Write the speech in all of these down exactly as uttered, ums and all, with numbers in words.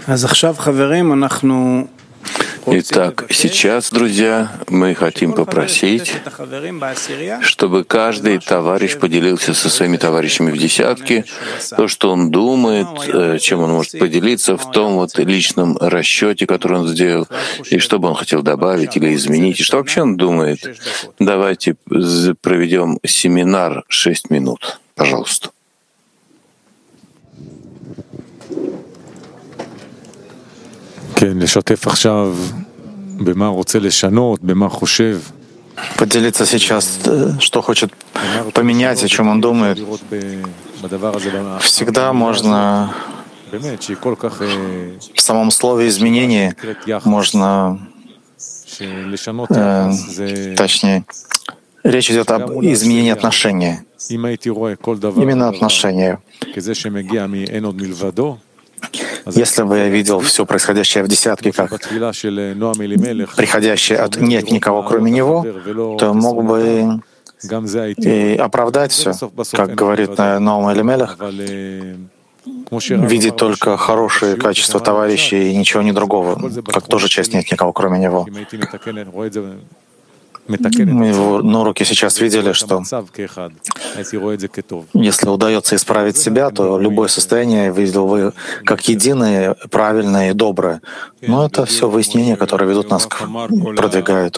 Итак, сейчас, друзья, мы хотим попросить, чтобы каждый товарищ поделился со своими товарищами в десятке, то, что он думает, чем он может поделиться в том вот личном расчете, который он сделал, и что бы он хотел добавить или изменить, и что вообще он думает. Давайте проведем семинар шесть минут. Пожалуйста. Поделиться сейчас, что хочет поменять, о чем он думает. Всегда можно в самом слове изменения можно, э, точнее, речь идет об изменении отношения. Именно отношения. Если бы я видел все происходящее в десятке как приходящее от «нет никого, кроме него», то мог бы и оправдать все, как говорит Ноам Элимелех, видеть только хорошие качества товарищей и ничего не другого, как тоже часть «нет никого, кроме него». Мы его на уроке сейчас видели, что если удается исправить себя, то любое состояние видел вы как единое, правильное и доброе. Но это все выяснения, которые ведут нас, к продвигают.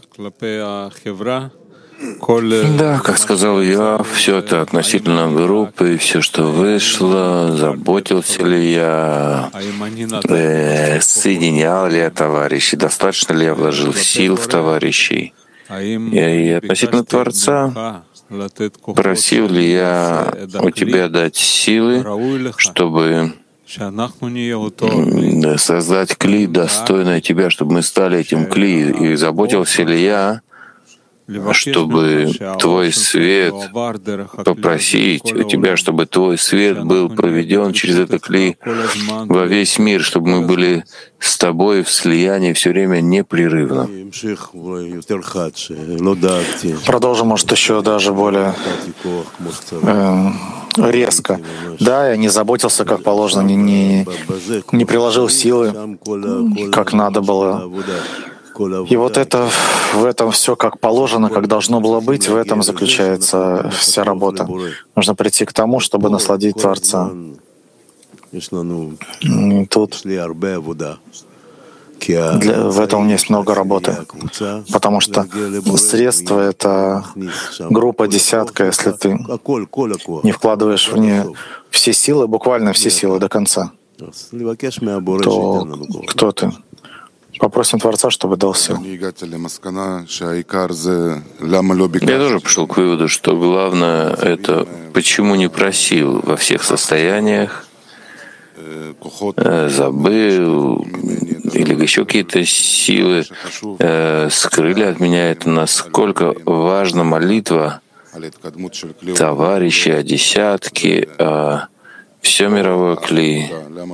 Да, как сказал я, все это относительно группы, все, что вышло, заботился ли я, э, соединял ли я товарищей, достаточно ли я вложил сил в товарищей. И относительно Творца, просил ли я у тебя дать силы, чтобы создать кли, достойное тебя, чтобы мы стали этим кли, и заботился ли я, чтобы твой свет, попросить у тебя, чтобы твой свет был проведен через это кли во весь мир, чтобы мы были с тобой в слиянии все время непрерывно. Продолжим, может, еще даже более э, резко. Да, я не заботился, как положено, не, не, не приложил силы, как надо было. И вот это, в этом все как положено, как должно было быть, в этом заключается вся работа. Нужно прийти к тому, чтобы насладить Творца. И тут для, в этом есть много работы, потому что средство — это группа, десятка. Если ты не вкладываешь в нее все силы, буквально все силы до конца, то кто ты? Попросим Творца, чтобы дал сил. Я тоже пришел к выводу, что главное — это почему не просил во всех состояниях, забыл, или еще какие-то силы э, скрыли от меня это, насколько важна молитва товарищей о десятке, о все мировое кли.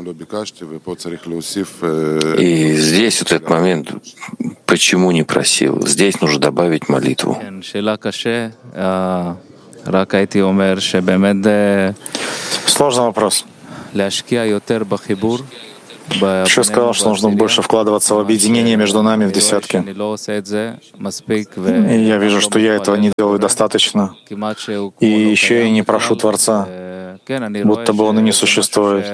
И здесь вот этот момент, почему не просил, здесь нужно добавить молитву. Сложный вопрос. Еще сказал, что нужно больше вкладываться в объединение между нами в десятке. И я вижу, что я этого не делаю достаточно. И еще я не прошу Творца, будто бы Он и не существует.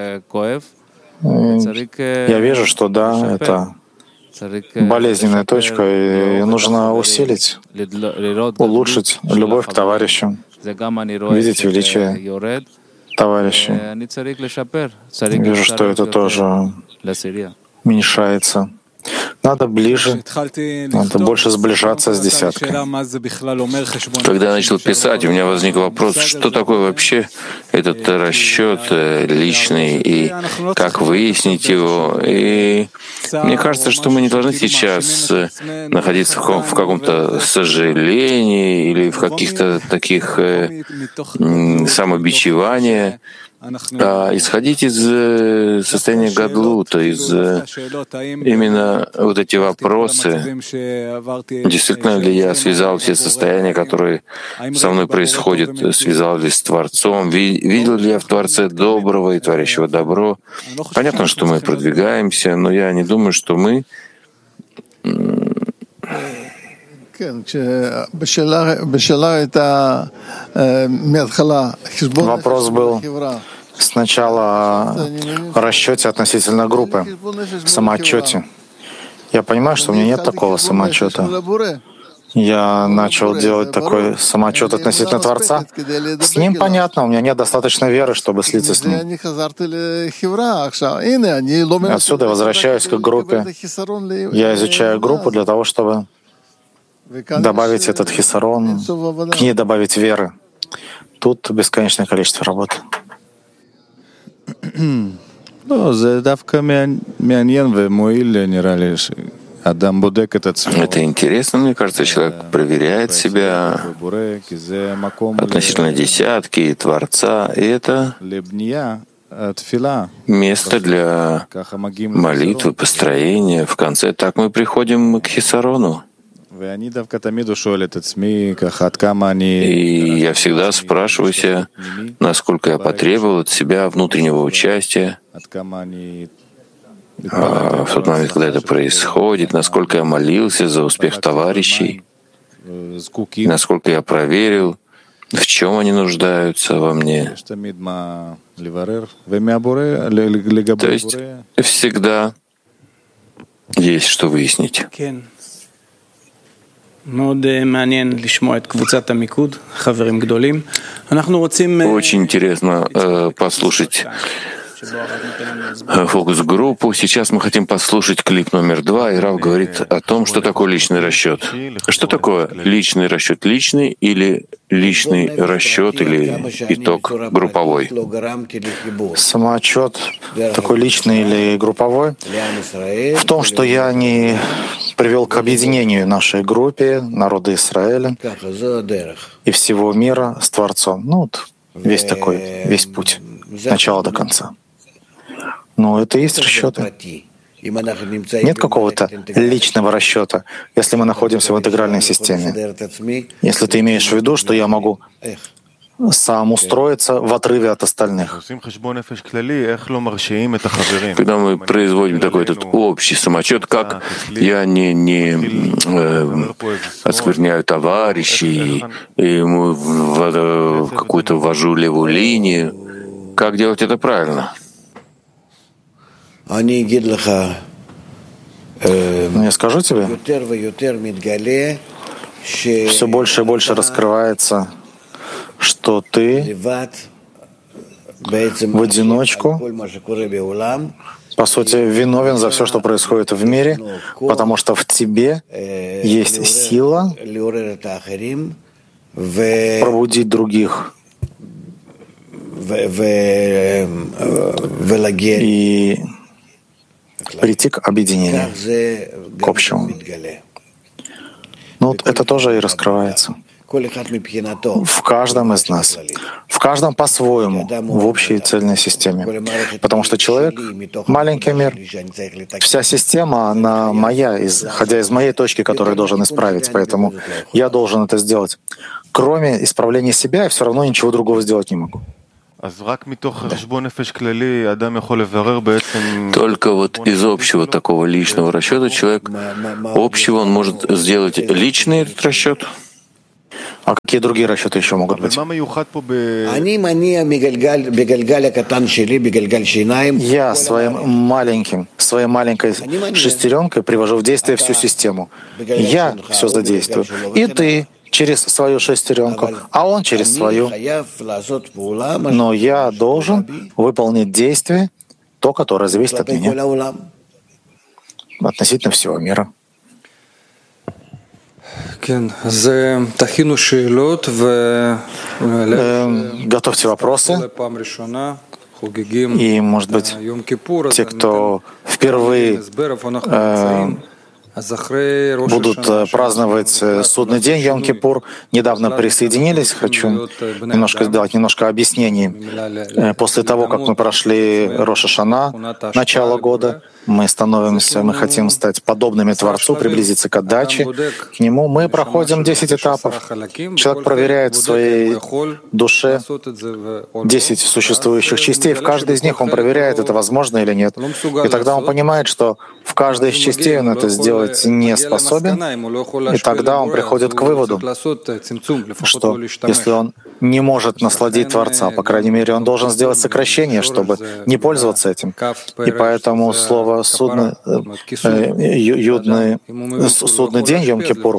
Я вижу, что да, это болезненная точка, и нужно усилить, улучшить любовь к товарищам, видеть величие товарищей. Вижу, что это тоже уменьшается. Надо ближе, надо больше сближаться с десяткой. Когда я начал писать, у меня возник вопрос, что такое вообще этот расчет личный и как выяснить его. И мне кажется, что мы не должны сейчас находиться в каком-то сожалении или в каких-то таких самобичеваниях. а исходить из состояния гадлута, из именно вот эти вопросы, действительно ли я связал все состояния, которые со мной происходят, связал ли с Творцом, видел ли я в Творце доброго и творящего добро. Понятно, что мы продвигаемся, но я не думаю, что мы Вопрос был сначала о расчете относительно группы, самоотчете. Я понимаю, что у меня нет такого самоотчета. Я начал делать такой самоотчет относительно Творца. С ним понятно, у меня нет достаточной веры, чтобы слиться с ним. Отсюда я возвращаюсь к группе. Я изучаю группу для того, чтобы добавить этот хисарон, к ней добавить веры. Тут бесконечное количество работы. Это интересно, мне кажется, человек проверяет себя относительно десятки и Творца, и это место для молитвы, построения. В конце так мы приходим к хисарону. И я всегда спрашиваю себя, насколько я потребовал от себя внутреннего участия а в тот момент, когда это происходит, насколько я молился за успех товарищей, насколько я проверил, в чем они нуждаются во мне. То есть всегда есть что выяснить. Очень интересно э, послушать фокус-группу. Сейчас мы хотим послушать клип номер два, и Рав говорит о том, что такое личный расчет. Что такое личный расчет? Личный или личный расчет или итог групповой? Самоотчет такой личный или групповой в том, что я не привел к объединению нашей группе, народа Израиля и всего мира с Творцом. Ну вот весь такой, весь путь, с начала до конца. Но это и есть расчеты. Нет какого-то личного расчета, если мы находимся в интегральной системе. Если ты имеешь в виду, что я могу сам устроиться в отрыве от остальных. Когда мы производим такой этот общий самоотчет, как я не, не э, оскверняю товарищей, и мы в, в какую-то ввожу левую линию, как делать это правильно? Я скажу тебе, все больше и больше раскрывается, что ты в одиночку, по сути, виновен за все, что происходит в мире, потому что в тебе есть сила пробудить других и прийти к объединению, к общему. Ну вот это тоже и раскрывается в каждом из нас, в каждом по-своему, в общей цельной системе. Потому что человек — маленький мир. Вся система, она моя, исходя из моей точки, которую я должен исправить. Поэтому я должен это сделать. Кроме исправления себя, я все равно ничего другого сделать не могу. Только вот из общего такого личного расчета человек общего он может сделать личный этот расчет. А какие другие расчеты еще могут быть? Я своим маленьким, своей маленькой шестеренкой привожу в действие всю систему. Я все задействую. И ты через свою шестеренку, а он через свою. Но я должен выполнить действие, то, которое зависит от меня, относительно всего мира. Готовьте вопросы. И, может быть, те, кто впервые э, будут праздновать судный день Йом-Кипур. Недавно присоединились. Хочу немножко сделать немножко объяснений. После того, как мы прошли Рош ха-Шана, начало года, мы становимся, мы хотим стать подобными Творцу, приблизиться к отдаче к Нему. Мы проходим десять этапов. Человек проверяет в своей душе десять существующих частей. В каждой из них он проверяет, это возможно или нет. И тогда он понимает, что в каждой из частей он это сделать не способен. И тогда он приходит к выводу, что если он не может насладить Творца, по крайней мере, он должен сделать сокращение, чтобы не пользоваться этим. И поэтому слово «судный, э, юдный, судный день» Йом-Кипур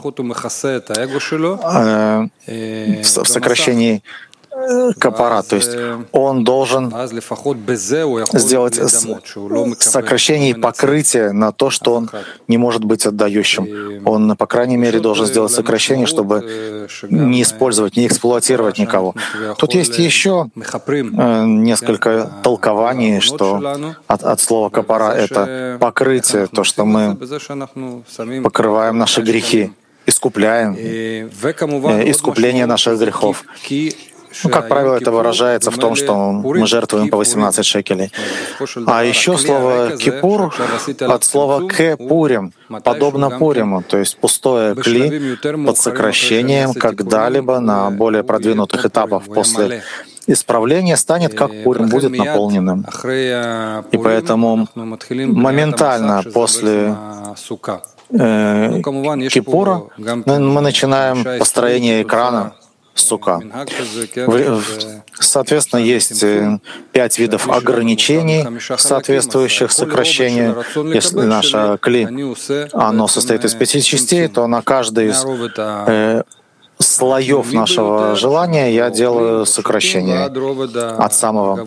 э, в сокращении капара, то есть он должен сделать сокращение и покрытие на то, что он не может быть отдающим. Он, по крайней мере, должен сделать сокращение, чтобы не использовать, не эксплуатировать никого. Тут есть еще несколько толкований, что от, от слова капара — это покрытие, то, что мы покрываем наши грехи, искупляем, искупление наших грехов. Ну, как правило, это выражается в том, что мы жертвуем по восемнадцать шекелей. А еще слово «кипур» от слова «ке пурим», подобно пуриму, то есть пустое кли под сокращением когда-либо на более продвинутых этапах после исправления станет как пурим, будет наполненным. И поэтому моментально после э, кипура мы, мы начинаем построение экрана сука. Соответственно, есть пять видов ограничений, соответствующих сокращению. Если наше кли, оно состоит из пяти частей, то на каждой из э, слоев нашего желания я делаю сокращение от самого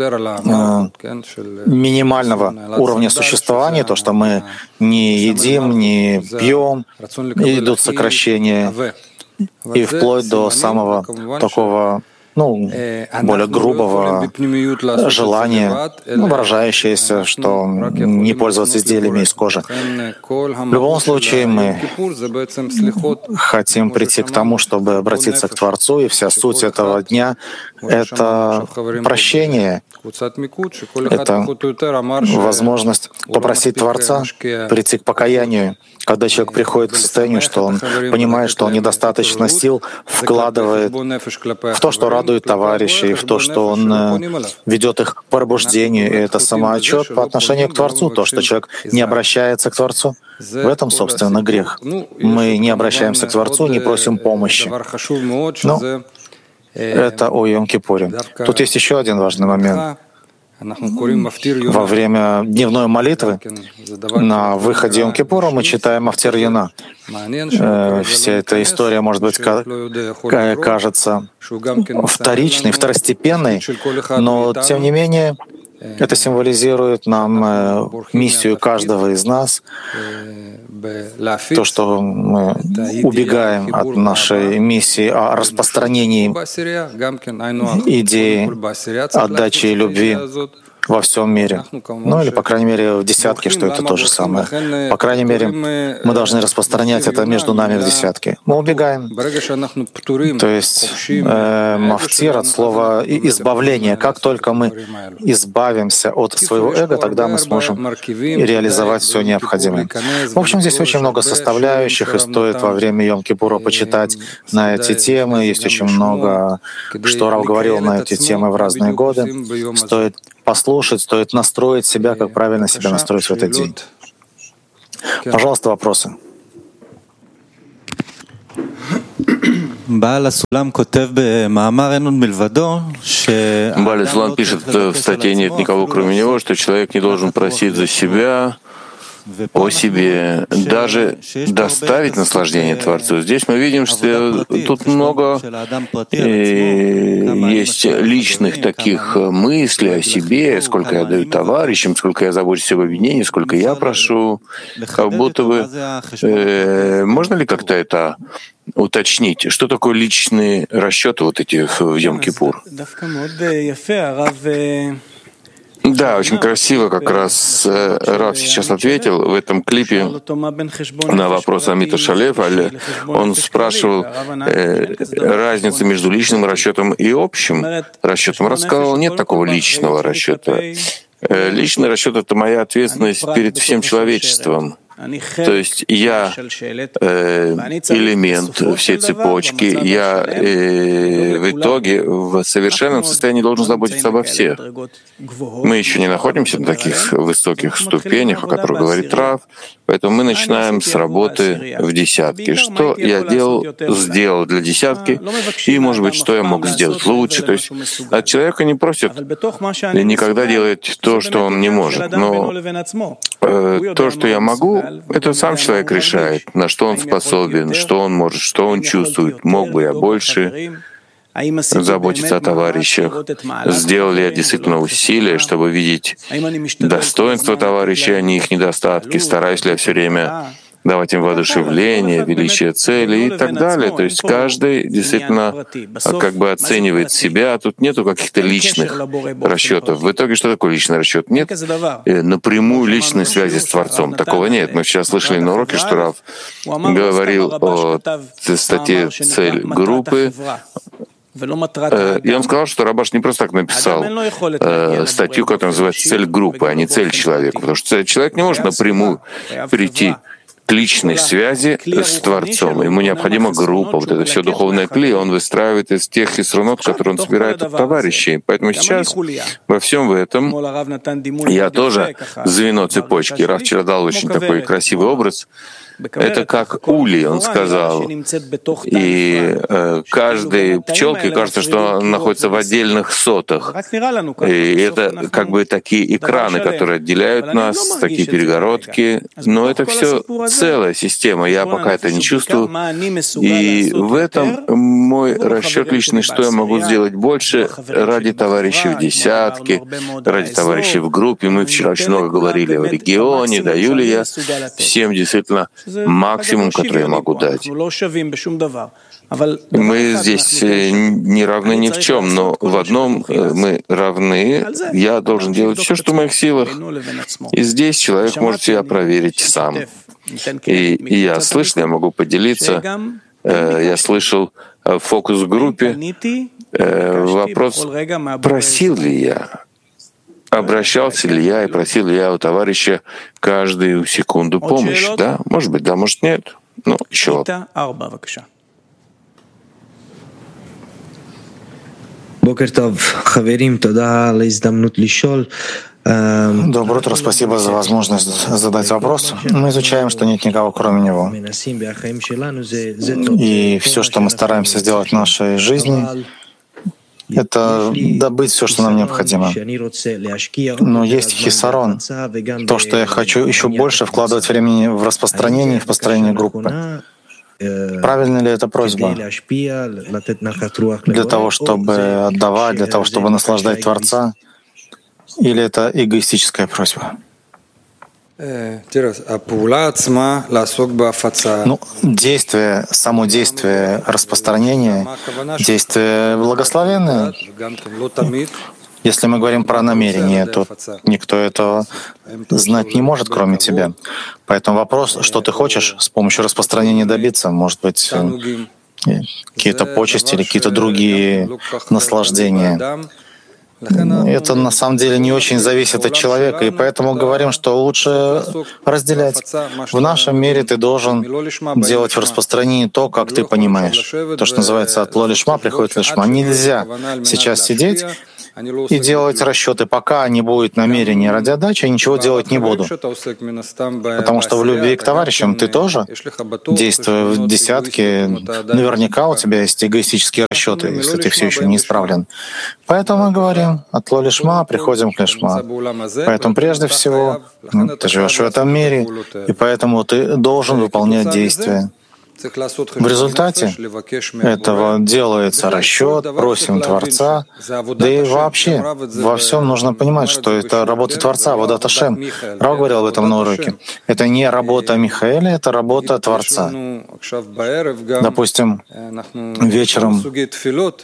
э, минимального уровня существования, то, что мы не едим, не пьем, и идут сокращения, и вплоть до самого такого, ну, более грубого желания, ну, выражающееся, что не пользоваться изделиями из кожи. В любом случае, мы хотим прийти к тому, чтобы обратиться к Творцу, и вся суть этого дня — это прощение, это возможность попросить Творца прийти к покаянию. Когда человек приходит к состоянию, что он понимает, что он недостаточно сил вкладывает в то, что радует товарищей, в то, что он ведет их к пробуждению, и это самоотчет по отношению к Творцу, то, что человек не обращается к Творцу. В этом, собственно, грех. Мы не обращаемся к Творцу, не просим помощи. Но это о Йом-Кипуре. Тут есть еще один важный момент. Во время дневной молитвы на выходе Йом-Кипура мы читаем Афтир Юна. Вся эта история, может быть, кажется вторичной, второстепенной, но, тем не менее, это символизирует нам миссию каждого из нас, то, что мы убегаем от нашей миссии о распространении идеи отдачи и любви во всем мире. Ну или, по крайней мере, в десятке, что это то же самое. По крайней мере, мы должны распространять это между нами в десятке. Мы убегаем. То есть э, мафтир от слова избавление. Как только мы избавимся от своего эго, тогда мы сможем реализовать все необходимое. В общем, здесь очень много составляющих, и стоит во время Йом-Кипура почитать на эти темы. Есть очень много, что Рав говорил на эти темы в разные годы. Стоит послушать, стоит настроить себя, как правильно себя настроить в этот день. Пожалуйста, вопросы. Бааль Сулам пишет в статье «Нет никого, кроме него», что человек не должен просить за себя, о себе, даже доставить наслаждение Творцу. Здесь мы видим, что тут много есть личных таких мыслей о себе, сколько я даю товарищам, сколько я забочусь об объединении, сколько я прошу, как будто бы... Э, можно ли как-то это уточнить? Что такое личные расчеты вот эти в Йом-Кипур? Да, очень красиво как раз э, Рав сейчас ответил в этом клипе на вопрос Амита Шалев. Он спрашивал э, разницу между личным расчетом и общим расчетом. Рав сказал, нет такого личного расчета. Э, личный расчет — это моя ответственность перед всем человечеством. То есть я э, элемент всей цепочки, я э, в итоге в совершенном состоянии должен заботиться обо всех. Мы еще не находимся на таких высоких ступенях, о которых говорит Рав, поэтому мы начинаем с работы в десятке. Что я делал, сделал для десятки, и, может быть, что я мог сделать лучше. То есть от человека не просят никогда делать то, что он не может. Но э, то, что я могу, это сам человек решает, на что он способен, что он может, что он чувствует. Мог бы я больше заботиться о товарищах? Сделал ли я действительно усилия, чтобы видеть достоинства товарищей, а не их недостатки? Стараюсь ли я все время давать им воодушевление, величие цели и так далее. То есть каждый действительно как бы оценивает себя. Тут нету каких-то личных расчетов. В итоге что такое личный расчет? Нет напрямую личной связи с Творцом. Такого нет. Мы сейчас слышали на уроке, что Рав говорил о статье «Цель группы». И он сказал, что Рабаш не просто так написал э, статью, которая называется «Цель группы», а не «Цель человека», потому что человек не может напрямую прийти к личной связи с Творцом. Ему необходима группа, вот это все духовное кли, он выстраивает из тех хисронот, которые он собирает от товарищей. Поэтому сейчас во всем в этом я тоже звено цепочки. Рав вчера дал очень такой красивый образ. Это как улей, он сказал. И э, каждой пчелке кажется, что она находится в отдельных сотах. И это как бы такие экраны, которые отделяют нас, такие перегородки. Но это все целая система. Я пока это не чувствую. И в этом мой расчет личный, что я могу сделать больше ради товарищей в десятке, ради товарищей в группе. Мы вчера очень много говорили о регионе, даю ли я всем действительно максимум, который я могу дать. Мы здесь не равны ни в чем, но в одном мы равны. Я должен делать все, что в моих силах. И здесь человек может себя проверить сам. И, и я слышал, я могу поделиться. Я слышал в фокус-группе вопрос, просил ли я, обращался ли я и просил ли я у товарища каждую секунду помощи? Да? Может быть, да, может, нет. Ну, еще. Доброе утро, спасибо за возможность задать вопрос. Мы изучаем, что нет никого, кроме Него. И все, что мы стараемся сделать в нашей жизни, это добыть все, что нам необходимо. Но есть хисарон, то, что я хочу еще больше вкладывать времени в распространение, в построение группы. Правильно ли это просьба? Для того, чтобы отдавать, для того, чтобы наслаждать Творца? Или это эгоистическая просьба? Ну, действие, само действие распространения, действие благословенное. Если мы говорим про намерение, то никто этого знать не может, кроме тебя. Поэтому вопрос, что ты хочешь с помощью распространения добиться, может быть, какие-то почести или какие-то другие наслаждения. Это на самом деле не очень зависит от человека, и поэтому говорим, что лучше разделять. В нашем мире ты должен делать в распространении то, как ты понимаешь. То, что называется от ло-лишма приходит лишма. Нельзя сейчас сидеть и делать расчеты, пока не будет намерения ради отдачи, я ничего делать не буду. Потому что в любви к товарищам ты тоже, действуя в десятке, наверняка у тебя есть эгоистические расчеты, если ты все еще не исправлен. Поэтому мы говорим, от ло-лишма приходим к лишма. Поэтому прежде всего ты живешь в этом мире, и поэтому ты должен выполнять действия. В результате этого делается расчет, просим Творца, да и вообще во всем нужно понимать, что это работа Творца, Аводат Ашем. Рав говорил об этом на уроке. Это не работа Михаэля, это работа Творца. Допустим, вечером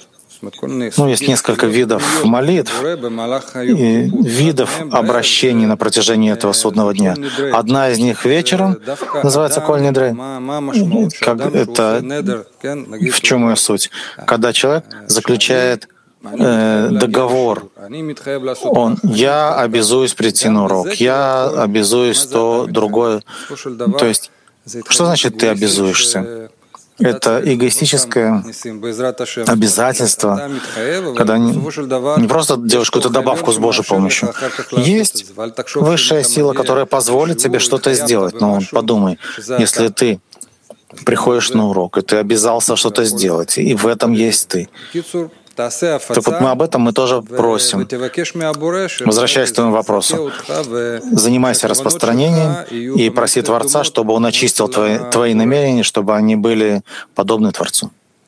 Ну, есть несколько видов молитв и видов обращений на протяжении этого судного дня. Одна из них вечером называется «Коль нидрей». Как это, в чем ее суть? Когда человек заключает э, договор, он, я обязуюсь прийти на урок, я обязуюсь то, другое. То есть, что значит ты обязуешься? Это эгоистическое обязательство, когда не, не просто делаешь какую-то добавку с Божьей помощью. Есть высшая сила, которая позволит тебе что-то сделать. Но подумай, если ты приходишь на урок, и ты обязался что-то сделать, и в этом есть ты. Так вот мы об этом мы тоже просим. Возвращаясь к твоему вопросу, занимайся распространением и проси Творца, чтобы Он очистил твои, твои намерения, чтобы они были подобны Творцу.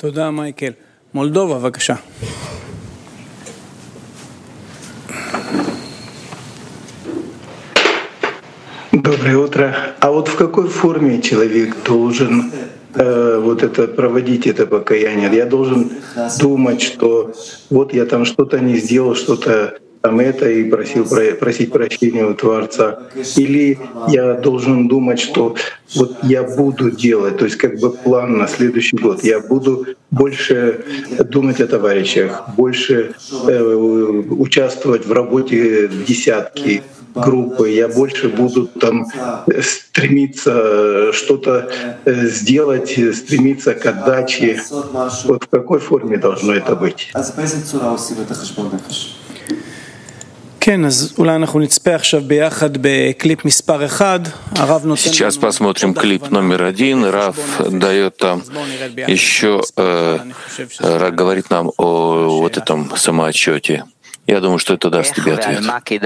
Доброе утро. А вот в какой форме человек должен э, вот это проводить это покаяние? Я должен думать, что вот я там что-то не сделал, что-то там это, и просил просить прощения у Творца. Или я должен думать, что вот я буду делать, то есть как бы план на следующий год. Я буду больше думать о товарищах, больше э, участвовать в работе в десятке группы, я больше буду там стремиться что-то сделать, стремиться к отдаче. Вот в какой форме должно это быть? Сейчас посмотрим клип номер один. Рав дает там еще, э, говорит нам о вот этом самоотчете. Я думаю, что это даст тебе ответ.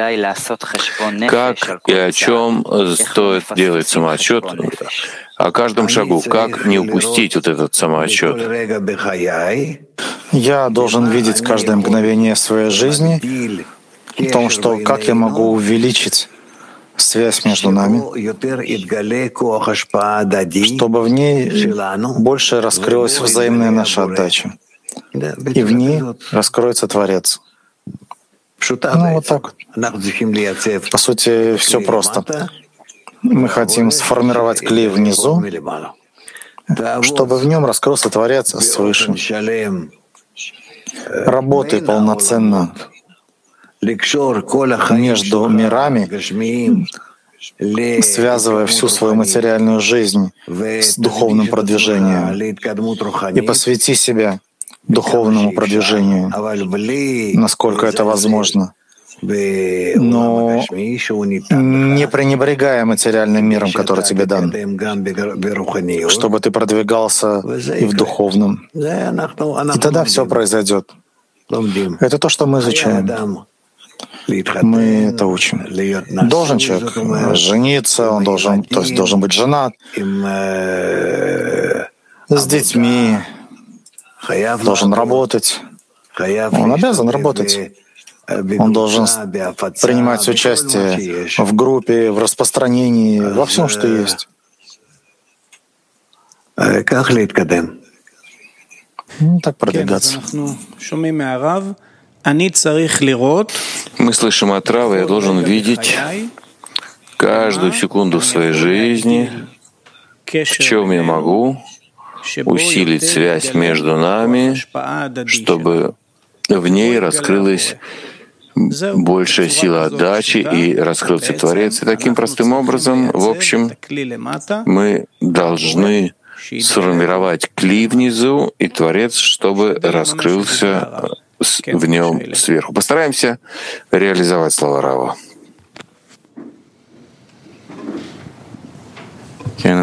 Как и о чем стоит делать самоотчет, о каждом шагу, как не упустить вот этот самоотчет. Я должен видеть каждое мгновение своей жизни в том, что как я могу увеличить связь между нами, чтобы в ней больше раскрылась взаимная наша отдача, и в ней раскроется Творец. Ну, вот так. По сути, все просто. Мы хотим сформировать клей внизу, чтобы в нем раскрылся Творец свыше. Работай полноценно между мирами, связывая всю свою материальную жизнь с духовным продвижением, и посвяти себя духовному продвижению, насколько это возможно. Но не пренебрегая материальным миром, который тебе дан, чтобы ты продвигался и в духовном. И тогда все произойдет. Это то, что мы изучаем. Мы это учим. Должен человек жениться, он должен, то есть должен быть женат, с детьми, должен работать. Он обязан работать. Он должен принимать участие в группе, в распространении, во всем, что есть. Ну, так продвигаться. Мы слышим от Рава, я должен видеть каждую секунду в своей жизни, в чем я могу усилить связь между нами, чтобы в ней раскрылась большая сила отдачи и раскрылся Творец. И таким простым образом, в общем, мы должны сформировать кли внизу и Творец, чтобы раскрылся в нем сверху. Постараемся реализовать слова Рава. Мы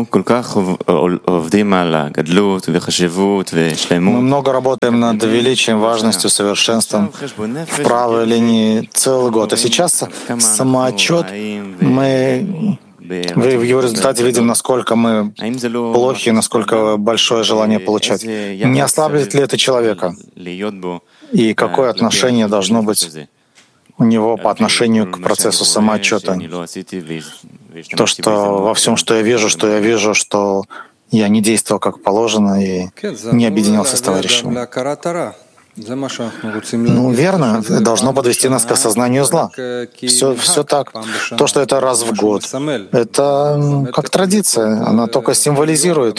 много работаем над величием, важностью, совершенством в правой линии целый год. А сейчас самоотчет, мы в его результате видим, насколько мы плохи, насколько большое желание получать. Не ослабит ли это человека? И какое отношение должно быть у него по отношению к процессу самоотчета? То, что во всем, что я вижу, что я вижу, что я не действовал как положено и не объединился с товарищем. Ну, верно, должно подвести нас к осознанию зла. Все, все так. То, что это раз в год, это как традиция, она только символизирует.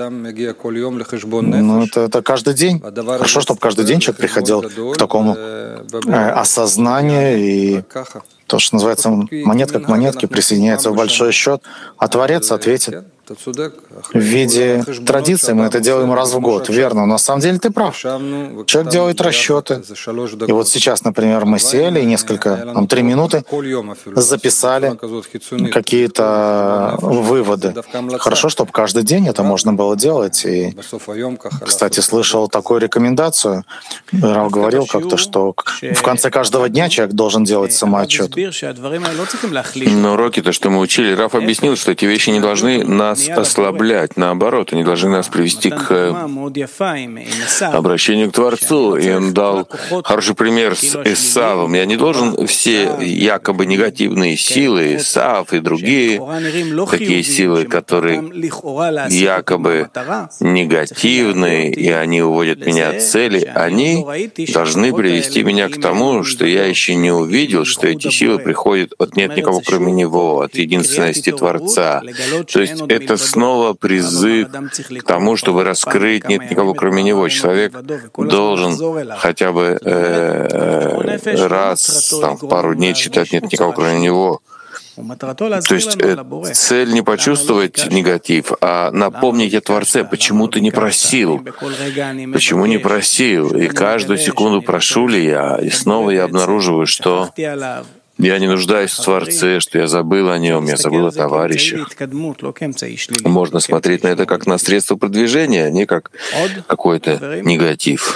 Ну, это, это каждый день. Хорошо, чтобы каждый день человек приходил к такому э, осознанию, и то, что называется монетка к монетке, присоединяется в большой счет, а Творец ответит. В виде традиции мы это делаем раз в год, верно. Но на самом деле ты прав. Человек делает расчеты. И вот сейчас, например, мы сели и несколько, там, три минуты записали какие-то выводы. Хорошо, чтобы каждый день это можно было делать. И, кстати, слышал такую рекомендацию. Рав говорил как-то, что в конце каждого дня человек должен делать самоотчет. Но уроки-то, что мы учили, Рав объяснил, что эти вещи не должны нас ослаблять, наоборот, они должны нас привести к обращению к Творцу. И он дал хороший пример с Исавом. Я не должен все якобы негативные силы, Исав и другие такие силы, которые якобы негативные, и они уводят меня от цели, они должны привести меня к тому, что я еще не увидел, что эти силы приходят от нет никого кроме Него, от единственности Творца. То есть это снова призыв к тому, чтобы раскрыть нет никого кроме Него. Человек должен хотя бы э, раз там, в пару дней читать нет никого кроме Него. То есть э, цель не почувствовать негатив, а напомнить о Творце, почему ты не просил, почему не просил. И каждую секунду прошу ли я, и снова я обнаруживаю, что я не нуждаюсь в Творце, что я забыл о Нем, я забыл о товарищах. Можно смотреть на это как на средство продвижения, а не как какой-то негатив.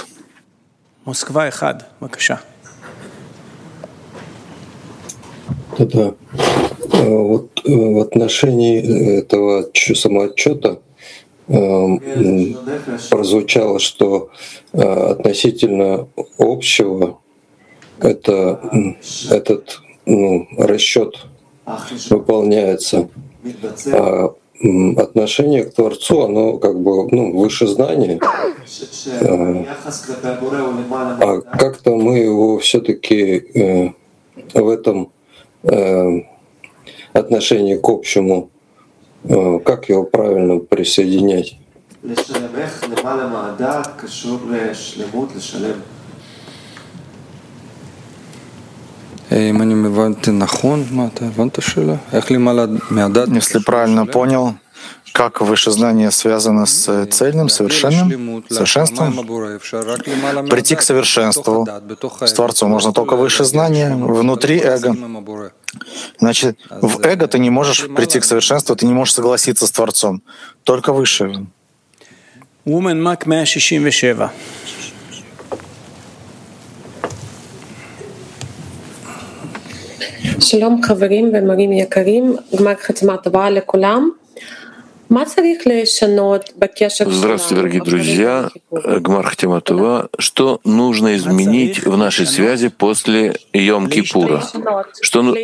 Да. Вот в отношении этого самоотчета прозвучало, что относительно общего это, этот ну, расчет выполняется, а отношение к Творцу, оно как бы ну, выше знания, а как-то мы его все-таки в этом отношении к общему, как его правильно присоединять? Если правильно понял, как выше знание связано с цельным, совершенным, совершенством, прийти к совершенству с Творцом можно только выше знания, внутри эго. Значит, в эго ты не можешь прийти к совершенству, ты не можешь согласиться с Творцом, только выше. שלום חברים ומורים יקרים, גמר חתימה טובה לכולם. Здравствуйте, дорогие друзья. Гмар Хатима Това. Что нужно изменить в нашей связи после Йом-Кипура? Что, ну...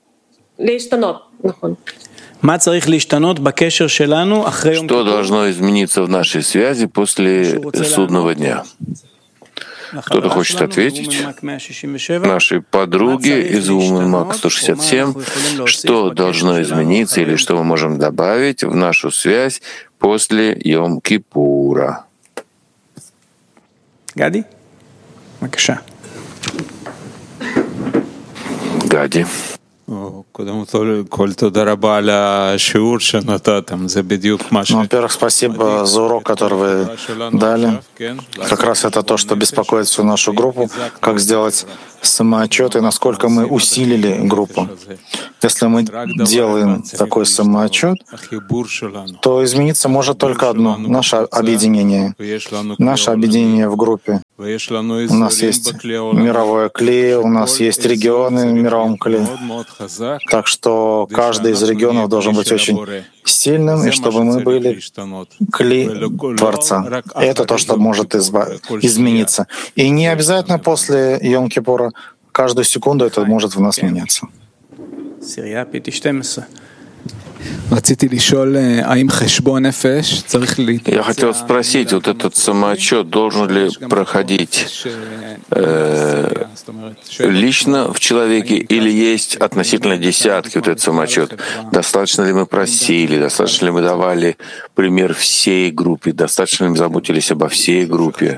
Что должно измениться в нашей связи после судного дня? Кто-то хочет ответить? Наши подруги из Уммак сто шестьдесят семь. Что должно измениться или что мы можем добавить в нашу связь после Йом-Кипура? Гади? Гади. Во-первых, спасибо за урок, который вы дали. Как раз это то, что беспокоит всю нашу группу, как сделать самоотчет и насколько мы усилили группу. Если мы делаем такой самоотчет, то измениться может только одно — наше объединение. Наше объединение в группе. У нас есть мировое клей, у нас есть регионы в мировом клее. Так что каждый из регионов должен быть очень сильным, и чтобы мы были клей Творца. И это то, что может изба- измениться. И не обязательно после Йом-Кипура, каждую секунду это может в нас меняться. Я хотел спросить, вот этот самоотчет должен ли проходить э, лично в человеке или есть относительно десятки вот этот самоотчет? Достаточно ли мы просили, достаточно ли мы давали пример всей группе, достаточно ли мы заботились обо всей группе?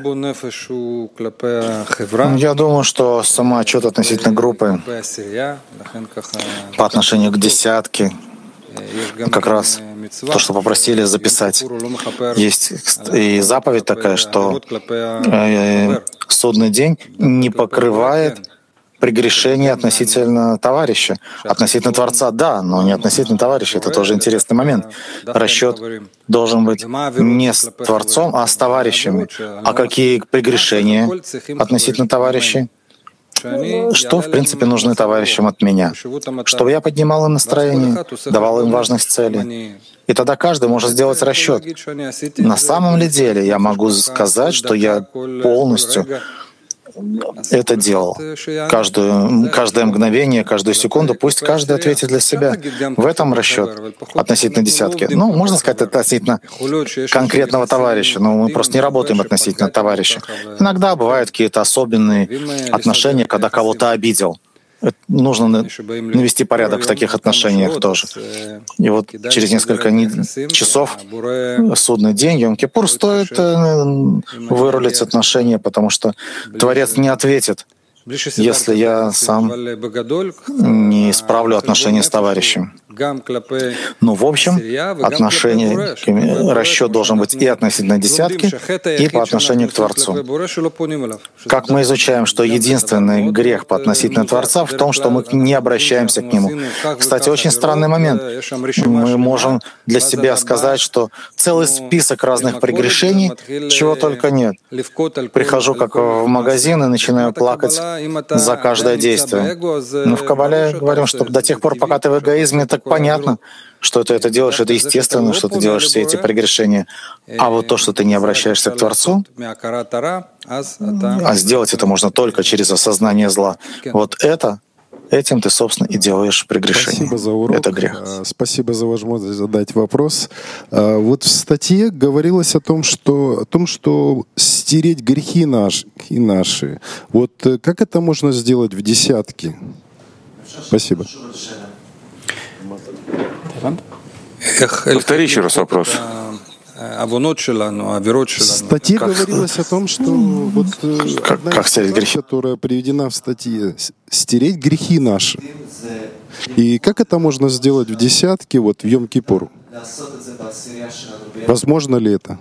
Я думаю, что самоотчет относительно группы по отношению к десятке, как раз то, что попросили записать. Есть и заповедь такая, что э, судный день не покрывает прегрешение относительно товарища. Относительно Творца — да, но не относительно товарища. Это тоже интересный момент. Расчет должен быть не с Творцом, а с товарищами. А какие прегрешения относительно товарищей? Что, в принципе, нужны товарищам от меня? Чтобы я поднимал им настроение, давал им важность целей. И тогда каждый может сделать расчет. На самом ли деле я могу сказать, что я полностью это делал? Каждую, каждое мгновение, каждую секунду, пусть каждый ответит для себя. В этом расчет относительно десятки. Ну, можно сказать, относительно конкретного товарища, но мы просто не работаем относительно товарища. Иногда бывают какие-то особенные отношения, когда кого-то обидел. Нужно навести порядок в таких отношениях тоже. И вот через несколько часов, судный день, Йом-Кипур, стоит вырулить отношения, потому что Творец не ответит, если я сам не исправлю отношения с товарищем. Но в общем, отношение, расчет должен быть и относительно десятки, и по отношению к Творцу. Как мы изучаем, что единственный грех по относительно Творца в том, что мы не обращаемся к Нему. Кстати, очень странный момент. Мы можем для себя сказать, что целый список разных прегрешений, чего только нет. Прихожу как в магазин и начинаю плакать за каждое действие. Но в Кабале говорим, что до тех пор, пока ты в эгоизме, так понятно, что ты это делаешь, это естественно, что ты делаешь все эти прегрешения. А вот то, что ты не обращаешься к Творцу, а сделать это можно только через осознание зла, вот это, этим ты, собственно, и делаешь прегрешение. Спасибо за урок. Это грех. Спасибо за возможность задать вопрос. Вот в статье говорилось о том, что, о том, что стереть грехи наши, наши. Вот как это можно сделать в десятке? Спасибо. Повтори еще раз вопрос. В статье как, говорилось о том, что вот как, одна как из фраз, которая приведена в статье, стереть грехи наши. И как это можно сделать в десятке, вот в Йом-Кипур? Возможно ли это?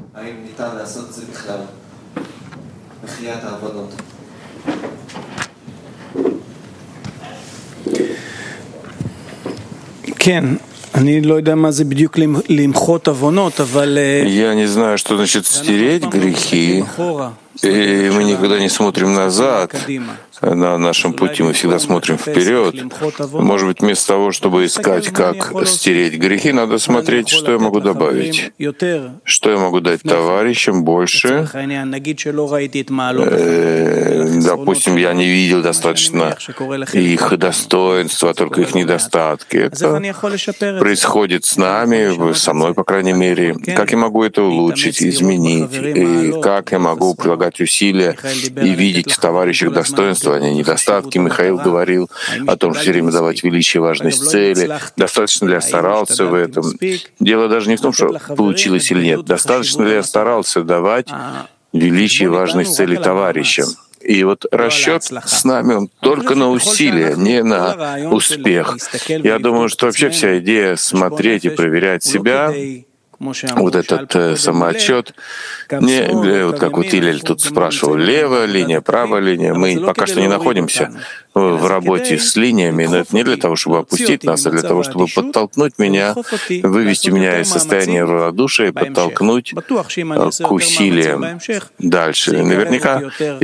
Кен. Я не знаю, что значит стереть грехи, и мы никогда не смотрим назад на нашем пути, мы всегда смотрим вперед. Может быть, вместо того, чтобы искать, как стереть грехи, надо смотреть, что я могу добавить, что я могу дать товарищам больше. Э, допустим, я не видел достаточно их достоинства, только их недостатки. Это происходит с нами, со мной, по крайней мере. Как я могу это улучшить, изменить? И как я могу прилагать усилия и видеть в товарищах достоинства, а не недостатки? Михаил говорил о том, что все время давать величие, важность цели. Достаточно ли я старался в этом? Дело даже не в том, что получилось или нет. Достаточно ли я старался давать величие, важность цели товарищам? И вот расчет с нами, он только на усилия, не на успех. Я думаю, что вообще вся идея смотреть и проверять себя, вот этот э, самоотчет, не, э, вот как вот Илель тут спрашивал, левая линия, правая линия. Мы пока что не находимся в работе с линиями, но это не для того, чтобы опустить нас, а для того, чтобы подтолкнуть меня, вывести меня из состояния равнодушия и подтолкнуть к усилиям дальше. И наверняка,